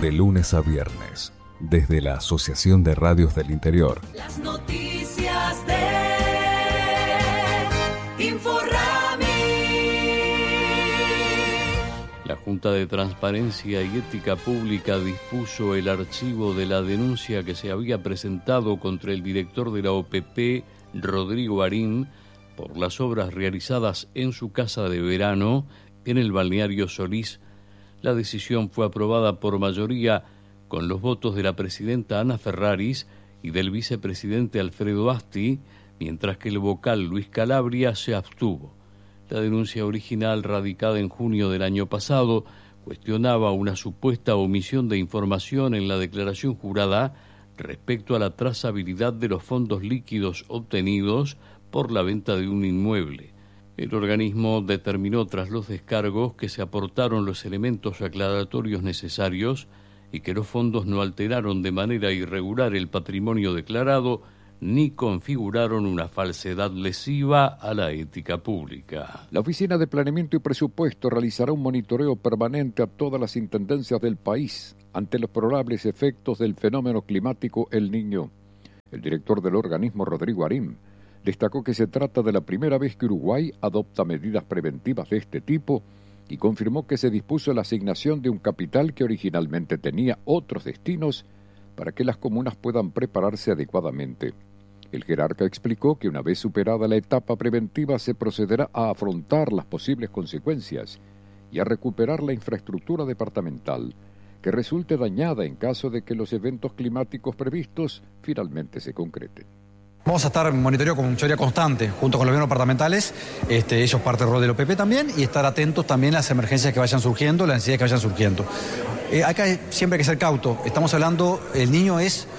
De lunes a viernes, desde la Asociación de Radios del Interior. Las noticias de Inforrami. La Junta de Transparencia y Ética Pública dispuso el archivo de la denuncia que se había presentado contra el director de la OPP, Rodrigo Arín, por las obras realizadas en su casa de verano en el balneario Solís. La decisión fue aprobada por mayoría con los votos de la presidenta Ana Ferraris y del vicepresidente Alfredo Asti, mientras que el vocal Luis Calabria se abstuvo. La denuncia original, radicada en junio del año pasado, cuestionaba una supuesta omisión de información en la declaración jurada respecto a la trazabilidad de los fondos líquidos obtenidos por la venta de un inmueble. El organismo determinó tras los descargos que se aportaron los elementos aclaratorios necesarios y que los fondos no alteraron de manera irregular el patrimonio declarado ni configuraron una falsedad lesiva a la ética pública. La Oficina de Planeamiento y Presupuesto realizará un monitoreo permanente a todas las intendencias del país ante los probables efectos del fenómeno climático El Niño. El director del organismo, Rodrigo Arín, destacó que se trata de la primera vez que Uruguay adopta medidas preventivas de este tipo y confirmó que se dispuso la asignación de un capital que originalmente tenía otros destinos para que las comunas puedan prepararse adecuadamente. El jerarca explicó que una vez superada la etapa preventiva se procederá a afrontar las posibles consecuencias y a recuperar la infraestructura departamental que resulte dañada en caso de que los eventos climáticos previstos finalmente se concreten. Vamos a estar en monitoreo con teoría constante, junto con los gobiernos departamentales, ellos parte del rol del OPP también, y estar atentos también a las emergencias que vayan surgiendo, las necesidades que vayan surgiendo. Acá siempre hay que ser cauto. Estamos hablando, El Niño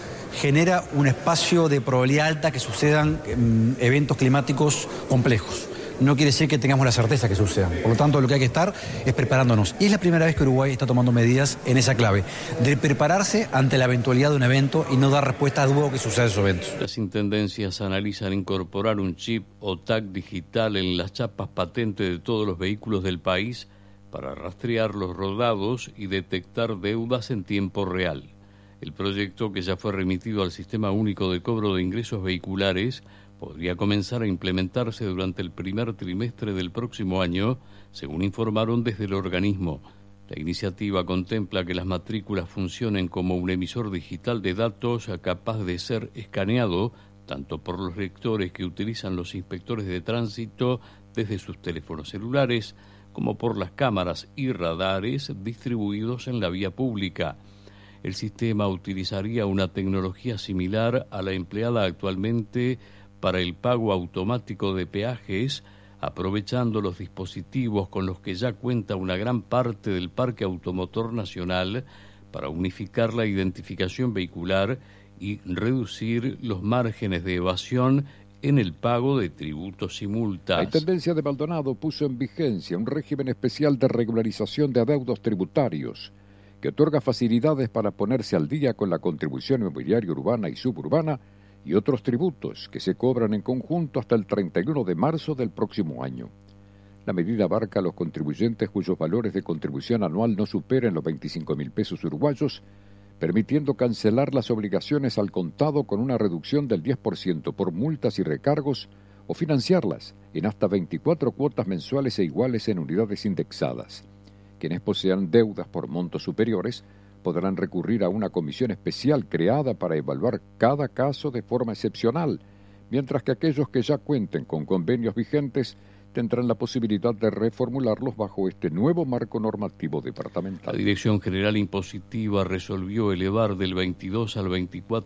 genera un espacio de probabilidad alta que sucedan eventos climáticos complejos. No quiere decir que tengamos la certeza que sucedan. Por lo tanto, lo que hay que estar es preparándonos. Y es la primera vez que Uruguay está tomando medidas en esa clave, de prepararse ante la eventualidad de un evento y no dar respuesta a dudas que sucedan esos eventos. Las intendencias analizan incorporar un chip o tag digital en las chapas patente de todos los vehículos del país para rastrear los rodados y detectar deudas en tiempo real. El proyecto, que ya fue remitido al Sistema Único de Cobro de Ingresos Vehiculares, podría comenzar a implementarse durante el primer trimestre del próximo año, según informaron desde el organismo. La iniciativa contempla que las matrículas funcionen como un emisor digital de datos capaz de ser escaneado tanto por los lectores que utilizan los inspectores de tránsito desde sus teléfonos celulares, como por las cámaras y radares distribuidos en la vía pública. El sistema utilizaría una tecnología similar a la empleada actualmente para el pago automático de peajes, aprovechando los dispositivos con los que ya cuenta una gran parte del parque automotor nacional para unificar la identificación vehicular y reducir los márgenes de evasión en el pago de tributos y multas. La Intendencia de Maldonado puso en vigencia un régimen especial de regularización de adeudos tributarios que otorga facilidades para ponerse al día con la contribución inmobiliaria urbana y suburbana y otros tributos que se cobran en conjunto hasta el 31 de marzo del próximo año. La medida abarca a los contribuyentes cuyos valores de contribución anual no superen los 25.000 pesos uruguayos, permitiendo cancelar las obligaciones al contado con una reducción del 10% por multas y recargos o financiarlas en hasta 24 cuotas mensuales e iguales en unidades indexadas. Quienes posean deudas por montos superiores podrán recurrir a una comisión especial creada para evaluar cada caso de forma excepcional, mientras que aquellos que ya cuenten con convenios vigentes tendrán la posibilidad de reformularlos bajo este nuevo marco normativo departamental. La Dirección General Impositiva resolvió elevar del 22 al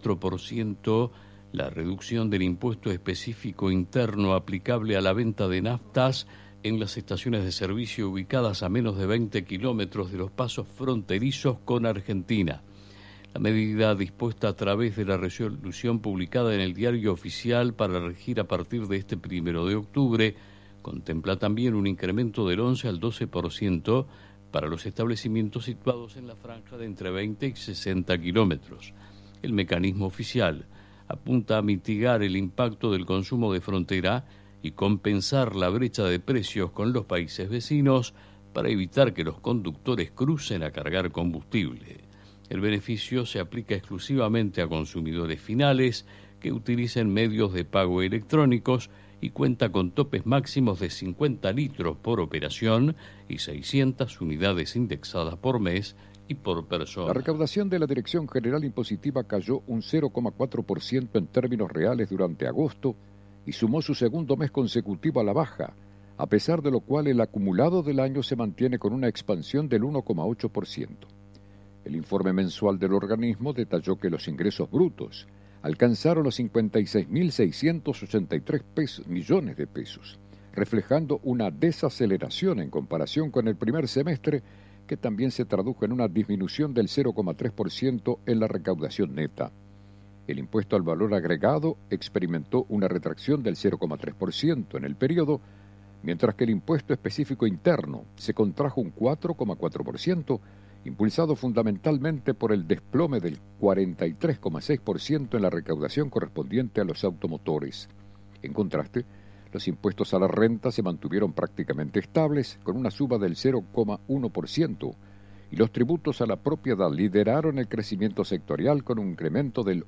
24% la reducción del impuesto específico interno aplicable a la venta de naftas en las estaciones de servicio ubicadas a menos de 20 kilómetros de los pasos fronterizos con Argentina. La medida, dispuesta a través de la resolución publicada en el Diario Oficial para regir a partir de este 1 de octubre, contempla también un incremento del 11 al 12% para los establecimientos situados en la franja de entre 20 y 60 kilómetros. El mecanismo oficial apunta a mitigar el impacto del consumo de frontera y compensar la brecha de precios con los países vecinos para evitar que los conductores crucen a cargar combustible. El beneficio se aplica exclusivamente a consumidores finales que utilicen medios de pago electrónicos y cuenta con topes máximos de 50 litros por operación y 600 unidades indexadas por mes y por persona. La recaudación de la Dirección General Impositiva cayó un 0,4% en términos reales durante agosto y sumó su segundo mes consecutivo a la baja, a pesar de lo cual el acumulado del año se mantiene con una expansión del 1,8%. El informe mensual del organismo detalló que los ingresos brutos alcanzaron los 56.683 millones de pesos, reflejando una desaceleración en comparación con el primer semestre, que también se tradujo en una disminución del 0,3% en la recaudación neta. El impuesto al valor agregado experimentó una retracción del 0,3% en el periodo, mientras que el impuesto específico interno se contrajo un 4,4%, impulsado fundamentalmente por el desplome del 43,6% en la recaudación correspondiente a los automotores. En contraste, los impuestos a la renta se mantuvieron prácticamente estables, con una suba del 0,1%, y los tributos a la propiedad lideraron el crecimiento sectorial con un incremento del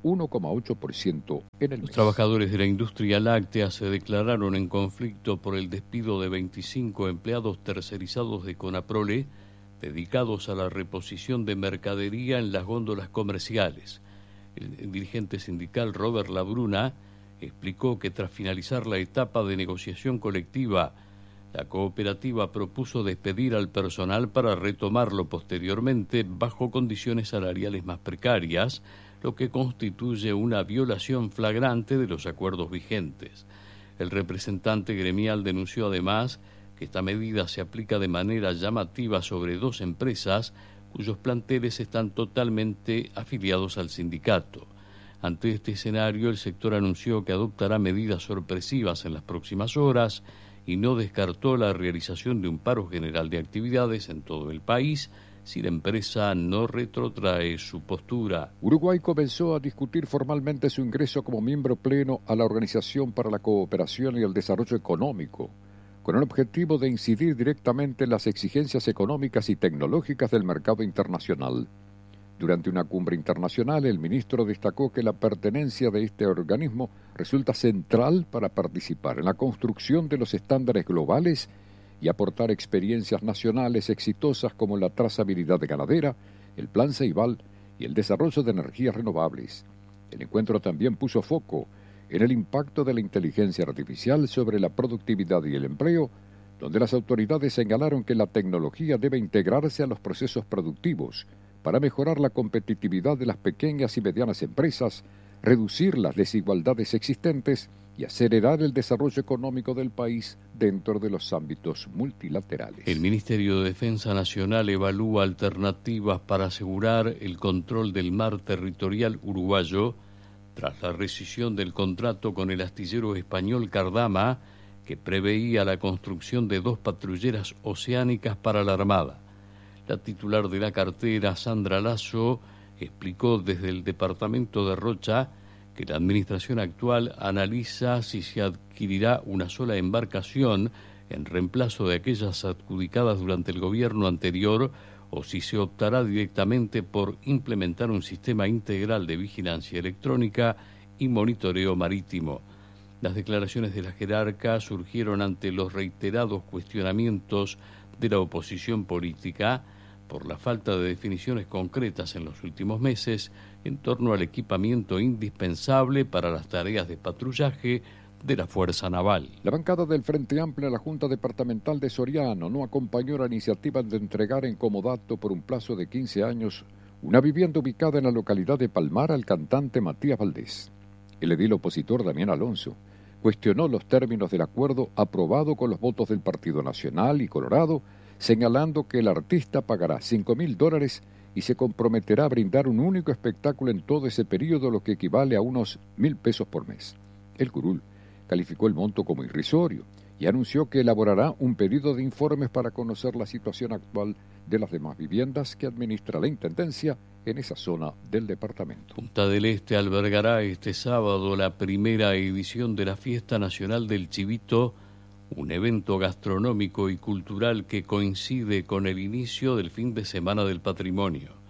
1,8% en el mes. Los trabajadores de la industria láctea se declararon en conflicto por el despido de 25 empleados tercerizados de Conaprole, dedicados a la reposición de mercadería en las góndolas comerciales. El dirigente sindical Robert Labruna explicó que tras finalizar la etapa de negociación colectiva, la cooperativa propuso despedir al personal para retomarlo posteriormente bajo condiciones salariales más precarias, lo que constituye una violación flagrante de los acuerdos vigentes. El representante gremial denunció además que esta medida se aplica de manera llamativa sobre 2 empresas cuyos planteles están totalmente afiliados al sindicato. Ante este escenario, el sector anunció que adoptará medidas sorpresivas en las próximas horas y no descartó la realización de un paro general de actividades en todo el país si la empresa no retrotrae su postura. Uruguay comenzó a discutir formalmente su ingreso como miembro pleno a la Organización para la Cooperación y el Desarrollo Económico, con el objetivo de incidir directamente en las exigencias económicas y tecnológicas del mercado internacional. Durante una cumbre internacional, el ministro destacó que la pertenencia de este organismo resulta central para participar en la construcción de los estándares globales y aportar experiencias nacionales exitosas como la trazabilidad ganadera, el Plan Ceibal y el desarrollo de energías renovables. El encuentro también puso foco en el impacto de la inteligencia artificial sobre la productividad y el empleo, donde las autoridades señalaron que la tecnología debe integrarse a los procesos productivos para mejorar la competitividad de las pequeñas y medianas empresas, reducir las desigualdades existentes y acelerar el desarrollo económico del país dentro de los ámbitos multilaterales. El Ministerio de Defensa Nacional evalúa alternativas para asegurar el control del mar territorial uruguayo tras la rescisión del contrato con el astillero español Cardama, que preveía la construcción de 2 patrulleras oceánicas para la Armada. La titular de la cartera, Sandra Lasso, explicó desde el departamento de Rocha que la administración actual analiza si se adquirirá una sola embarcación en reemplazo de aquellas adjudicadas durante el gobierno anterior o si se optará directamente por implementar un sistema integral de vigilancia electrónica y monitoreo marítimo. Las declaraciones de la jerarca surgieron ante los reiterados cuestionamientos de la oposición política por la falta de definiciones concretas en los últimos meses en torno al equipamiento indispensable para las tareas de patrullaje de la Fuerza Naval. La bancada del Frente Amplio en la Junta Departamental de Soriano no acompañó la iniciativa de entregar en comodato por un plazo de 15 años una vivienda ubicada en la localidad de Palmar al cantante Matías Valdés. El edil opositor Damián Alonso cuestionó los términos del acuerdo aprobado con los votos del Partido Nacional y Colorado, señalando que el artista pagará $5.000 y se comprometerá a brindar un único espectáculo en todo ese periodo, lo que equivale a unos $1.000 por mes. El curul calificó el monto como irrisorio y anunció que elaborará un pedido de informes para conocer la situación actual de las demás viviendas que administra la Intendencia en esa zona del departamento. Punta del Este albergará este sábado la primera edición de la Fiesta Nacional del Chivito, un evento gastronómico y cultural que coincide con el inicio del fin de semana del patrimonio.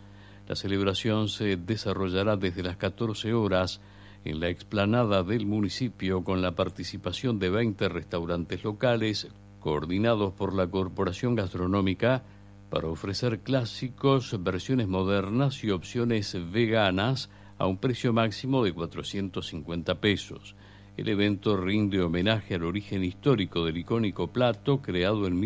La celebración se desarrollará desde las 14 horas en la explanada del municipio con la participación de 20 restaurantes locales coordinados por la Corporación Gastronómica para ofrecer clásicos, versiones modernas y opciones veganas a un precio máximo de 450 pesos. El evento rinde homenaje al origen histórico del icónico plato creado en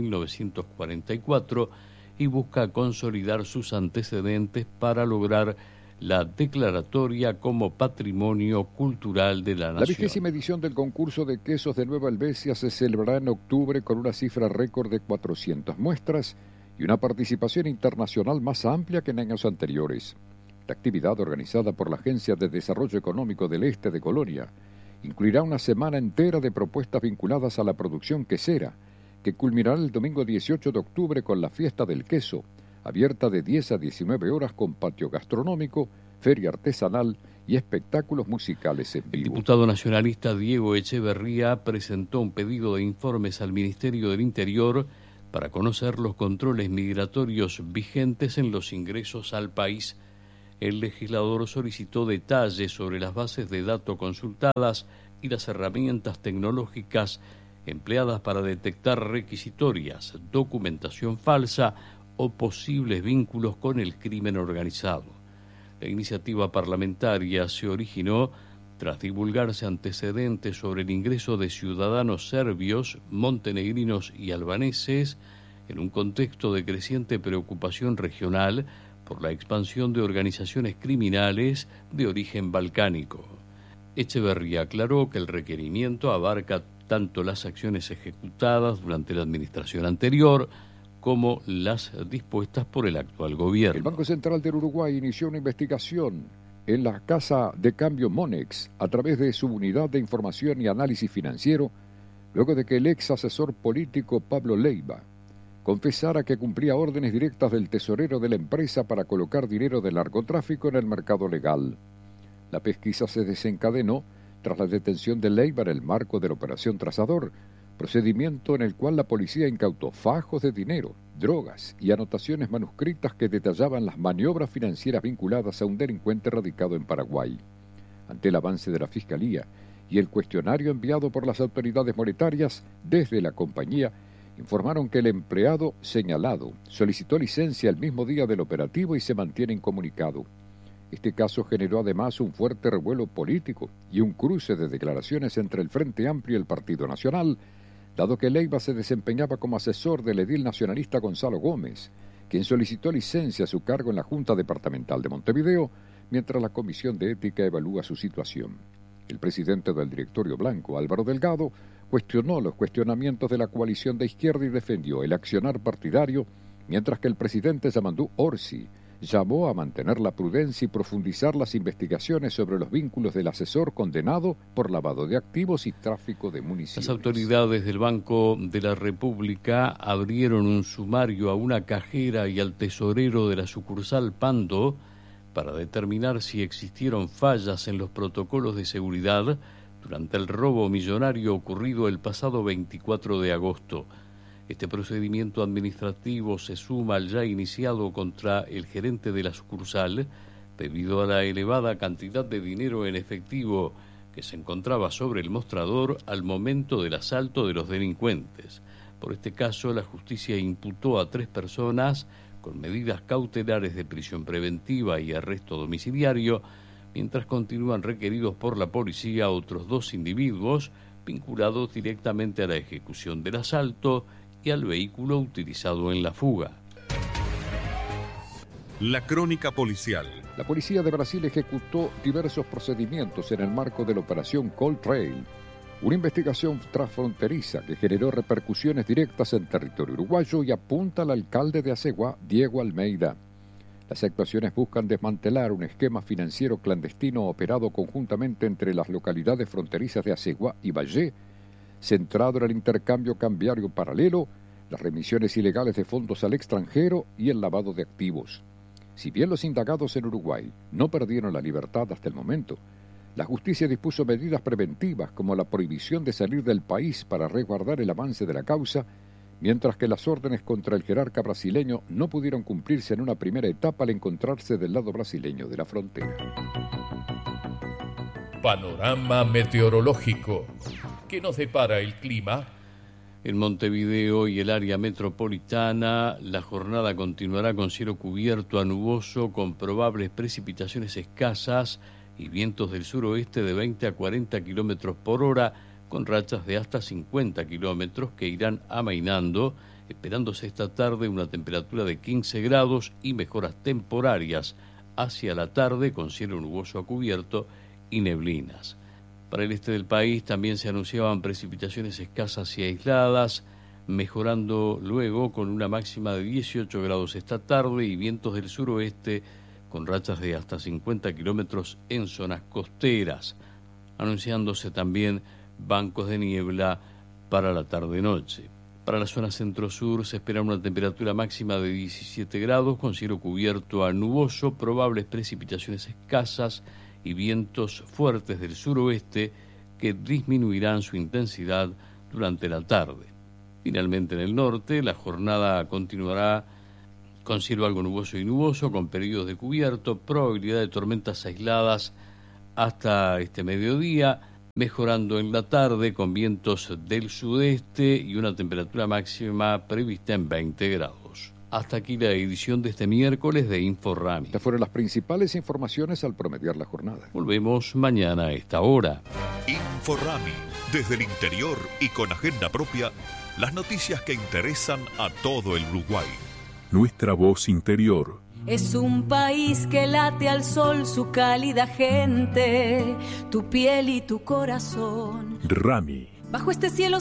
1944 y busca consolidar sus antecedentes para lograr la declaratoria como Patrimonio Cultural de la Nación. La 20ª edición del concurso de quesos de Nueva Helvecia se celebrará en octubre con una cifra récord de 400 muestras y una participación internacional más amplia que en años anteriores. La actividad, organizada por la Agencia de Desarrollo Económico del Este de Colonia, incluirá una semana entera de propuestas vinculadas a la producción quesera, que culminará el domingo 18 de octubre con la Fiesta del Queso, abierta de 10 a 19 horas con patio gastronómico, feria artesanal y espectáculos musicales en vivo. El diputado nacionalista Diego Echeverría presentó un pedido de informes al Ministerio del Interior para conocer los controles migratorios vigentes en los ingresos al país. El legislador solicitó detalles sobre las bases de datos consultadas y las herramientas tecnológicas empleadas para detectar requisitorias, documentación falsa o posibles vínculos con el crimen organizado. La iniciativa parlamentaria se originó tras divulgarse antecedentes sobre el ingreso de ciudadanos serbios, montenegrinos y albaneses en un contexto de creciente preocupación regional por la expansión de organizaciones criminales de origen balcánico. Echeverría aclaró que el requerimiento abarca tanto las acciones ejecutadas durante la administración anterior como las dispuestas por el actual gobierno. El Banco Central del Uruguay inició una investigación en la Casa de Cambio Monex a través de su unidad de información y análisis financiero, luego de que el ex asesor político Pablo Leiva confesara que cumplía órdenes directas del tesorero de la empresa para colocar dinero del narcotráfico en el mercado legal. La pesquisa se desencadenó tras la detención de Leiva en el marco de la Operación Trazador, procedimiento en el cual la policía incautó fajos de dinero, drogas y anotaciones manuscritas que detallaban las maniobras financieras vinculadas a un delincuente radicado en Paraguay. Ante el avance de la Fiscalía y el cuestionario enviado por las autoridades monetarias desde la compañía, informaron que el empleado señalado solicitó licencia el mismo día del operativo y se mantiene incomunicado. Este caso generó además un fuerte revuelo político y un cruce de declaraciones entre el Frente Amplio y el Partido Nacional, dado que Leiva se desempeñaba como asesor del edil nacionalista Gonzalo Gómez, quien solicitó licencia a su cargo en la Junta Departamental de Montevideo, mientras la Comisión de Ética evalúa su situación. El presidente del directorio blanco, Álvaro Delgado, cuestionó los cuestionamientos de la coalición de izquierda y defendió el accionar partidario, mientras que el presidente Yamandú Orsi llamó a mantener la prudencia y profundizar las investigaciones sobre los vínculos del asesor condenado por lavado de activos y tráfico de municiones. Las autoridades del Banco de la República abrieron un sumario a una cajera y al tesorero de la sucursal Pando para determinar si existieron fallas en los protocolos de seguridad durante el robo millonario ocurrido el pasado 24 de agosto. Este procedimiento administrativo se suma al ya iniciado contra el gerente de la sucursal debido a la elevada cantidad de dinero en efectivo que se encontraba sobre el mostrador al momento del asalto de los delincuentes. Por este caso, la justicia imputó a 3 personas con medidas cautelares de prisión preventiva y arresto domiciliario, mientras continúan requeridos por la policía otros 2 individuos vinculados directamente a la ejecución del asalto y al vehículo utilizado en la fuga. La crónica policial. La policía de Brasil ejecutó diversos procedimientos en el marco de la operación Cold Trail, una investigación transfronteriza que generó repercusiones directas en territorio uruguayo y apunta al alcalde de Aceguá, Diego Almeida. Las actuaciones buscan desmantelar un esquema financiero clandestino operado conjuntamente entre las localidades fronterizas de Aceguá y Valle, centrado en el intercambio cambiario paralelo, las remisiones ilegales de fondos al extranjero y el lavado de activos. Si bien los indagados en Uruguay no perdieron la libertad hasta el momento, la justicia dispuso medidas preventivas como la prohibición de salir del país para resguardar el avance de la causa, mientras que las órdenes contra el jerarca brasileño no pudieron cumplirse en una primera etapa al encontrarse del lado brasileño de la frontera. Panorama meteorológico. ¿Qué nos depara el clima? En Montevideo y el área metropolitana, la jornada continuará con cielo cubierto a nuboso, con probables precipitaciones escasas y vientos del suroeste de 20 a 40 kilómetros por hora, con rachas de hasta 50 kilómetros que irán amainando, esperándose esta tarde una temperatura de 15 grados y mejoras temporarias hacia la tarde, con cielo nuboso a cubierto y neblinas. Para el este del país también se anunciaban precipitaciones escasas y aisladas, mejorando luego con una máxima de 18 grados esta tarde y vientos del suroeste con rachas de hasta 50 kilómetros en zonas costeras, anunciándose también bancos de niebla para la tarde-noche. Para la zona centro-sur se espera una temperatura máxima de 17 grados con cielo cubierto a nuboso, probables precipitaciones escasas y vientos fuertes del suroeste que disminuirán su intensidad durante la tarde. Finalmente en el norte la jornada continuará con cielo algo nuboso y nuboso, con periodos de cubierto, probabilidad de tormentas aisladas hasta este mediodía, mejorando en la tarde con vientos del sudeste y una temperatura máxima prevista en 20 grados. Hasta aquí la edición de este miércoles de InfoRami. Estas fueron las principales informaciones al promediar la jornada. Volvemos mañana a esta hora. InfoRami, desde el interior y con agenda propia, las noticias que interesan a todo el Uruguay. Nuestra voz interior. Es un país que late al sol su cálida gente, tu piel y tu corazón. Rami. Bajo este cielo